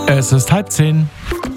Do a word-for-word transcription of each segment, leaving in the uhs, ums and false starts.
Es ist halb zehn.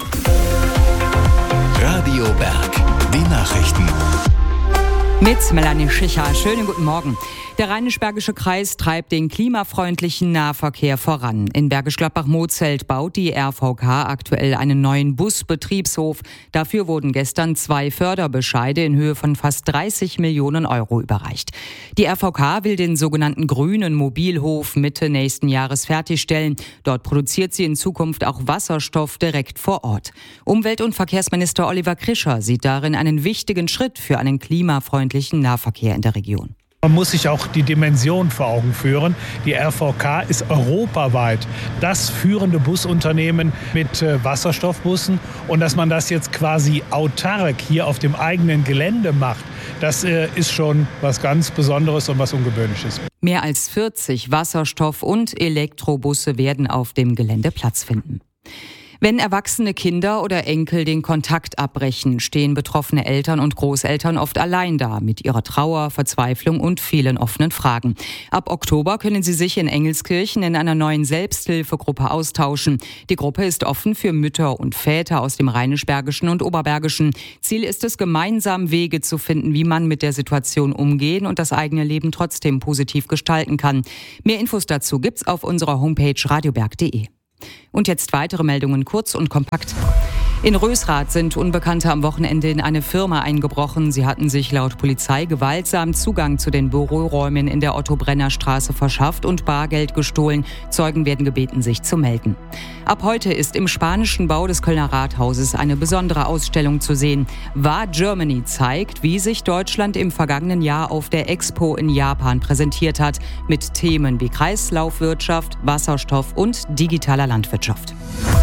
Radio Berg, die Nachrichten. Mit Melanie Schicher. Schönen guten Morgen. Der Rheinisch-Bergische Kreis treibt den klimafreundlichen Nahverkehr voran. In Bergisch Gladbach-Mozelt baut die R V K aktuell einen neuen Busbetriebshof. Dafür wurden gestern zwei Förderbescheide in Höhe von fast dreißig Millionen Euro überreicht. Die R V K will den sogenannten grünen Mobilhof Mitte nächsten Jahres fertigstellen. Dort produziert sie in Zukunft auch Wasserstoff direkt vor Ort. Umwelt- und Verkehrsminister Oliver Krischer sieht darin einen wichtigen Schritt für einen klimafreundlichen Nahverkehr in der Region. Man muss sich auch die Dimension vor Augen führen. Die R V K ist europaweit das führende Busunternehmen mit Wasserstoffbussen. Und dass man das jetzt quasi autark hier auf dem eigenen Gelände macht, das ist schon was ganz Besonderes und was Ungewöhnliches. Mehr als vierzig Wasserstoff- und Elektrobusse werden auf dem Gelände Platz finden. Wenn erwachsene Kinder oder Enkel den Kontakt abbrechen, stehen betroffene Eltern und Großeltern oft allein da mit ihrer Trauer, Verzweiflung und vielen offenen Fragen. Ab Oktober können sie sich in Engelskirchen in einer neuen Selbsthilfegruppe austauschen. Die Gruppe ist offen für Mütter und Väter aus dem Rheinisch-Bergischen und Oberbergischen. Ziel ist es, gemeinsam Wege zu finden, wie man mit der Situation umgehen und das eigene Leben trotzdem positiv gestalten kann. Mehr Infos dazu gibt's auf unserer Homepage radioberg punkt de. Und jetzt weitere Meldungen, kurz und kompakt. In Rösrath sind Unbekannte am Wochenende in eine Firma eingebrochen. Sie hatten sich laut Polizei gewaltsam Zugang zu den Büroräumen in der Otto-Brenner-Straße verschafft und Bargeld gestohlen. Zeugen werden gebeten, sich zu melden. Ab heute ist im spanischen Bau des Kölner Rathauses eine besondere Ausstellung zu sehen. War Germany zeigt, wie sich Deutschland im vergangenen Jahr auf der Expo in Japan präsentiert hat, mit Themen wie Kreislaufwirtschaft, Wasserstoff und digitaler Landwirtschaft.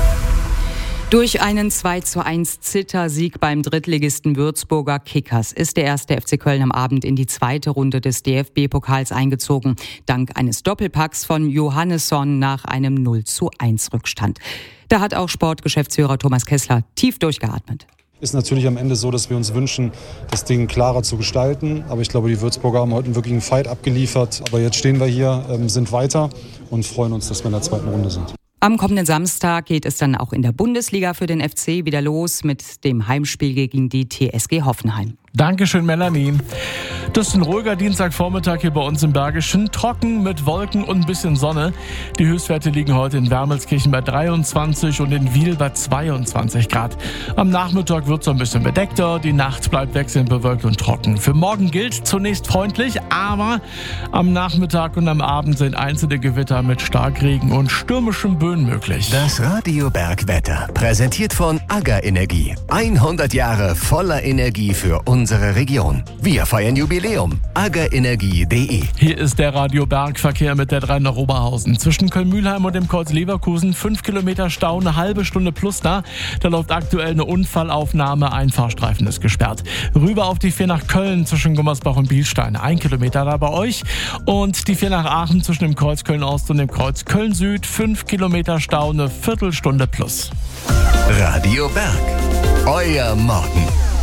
Durch einen zwei zu eins Zittersieg beim Drittligisten Würzburger Kickers ist der erste F C Köln am Abend in die zweite Runde des D F B-Pokals eingezogen, dank eines Doppelpacks von Johannesson nach einem null zu eins Rückstand. Da hat auch Sportgeschäftsführer Thomas Kessler tief durchgeatmet. Ist natürlich am Ende so, dass wir uns wünschen, das Ding klarer zu gestalten. Aber ich glaube, die Würzburger haben heute einen wirklichen Fight abgeliefert. Aber jetzt stehen wir hier, sind weiter und freuen uns, dass wir in der zweiten Runde sind. Am kommenden Samstag geht es dann auch in der Bundesliga für den F C wieder los mit dem Heimspiel gegen die T S G Hoffenheim. Dankeschön, Melanie. Das ist ein ruhiger Dienstagvormittag hier bei uns im Bergischen. Trocken mit Wolken und ein bisschen Sonne. Die Höchstwerte liegen heute in Wermelskirchen bei dreiundzwanzig und in Wiel bei zweiundzwanzig Grad. Am Nachmittag wird es ein bisschen bedeckter. Die Nacht bleibt wechselnd bewölkt und trocken. Für morgen gilt zunächst freundlich, aber am Nachmittag und am Abend sind einzelne Gewitter mit Starkregen und stürmischen Böen möglich. Das Radio Berg Wetter, präsentiert von AGA Energie. hundert Jahre voller Energie für unsere Region. Wir feiern Jubiläum. aga energie punkt de. Hier ist der Radio Berg Verkehr mit der drei nach Oberhausen. Zwischen Köln-Mühlheim und dem Kreuz Leverkusen fünf Kilometer Stau, eine halbe Stunde plus da. Da läuft aktuell eine Unfallaufnahme, ein Fahrstreifen ist gesperrt. Rüber auf die vier nach Köln zwischen Gummersbach und Bielstein, ein Kilometer da bei euch. Und die vier nach Aachen zwischen dem Kreuz Köln-Ost und dem Kreuz Köln-Süd, fünf Kilometer Stau, eine Viertelstunde plus. Radio Berg, euer Morgen.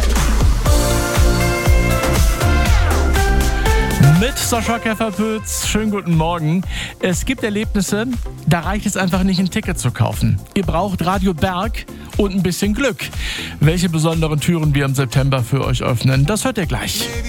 Mit Sascha Käferpütz, schönen guten Morgen. Es gibt Erlebnisse, da reicht es einfach nicht, ein Ticket zu kaufen. Ihr braucht Radio Berg und ein bisschen Glück. Welche besonderen Türen wir im September für euch öffnen, das hört ihr gleich.